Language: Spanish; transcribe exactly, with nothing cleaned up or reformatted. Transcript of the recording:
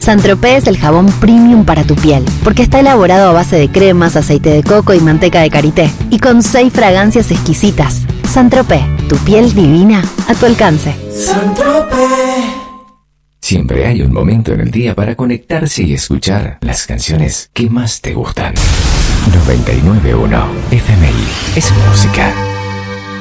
Saint-Tropez es el jabón premium para tu piel, porque está elaborado a base de cremas, aceite de coco y manteca de karité, y con seis fragancias exquisitas. Saint-Tropez, tu piel divina a tu alcance. Saint-Tropez. Siempre hay un momento en el día para conectarse y escuchar las canciones que más te gustan. noventa y nueve punto uno F M I es música.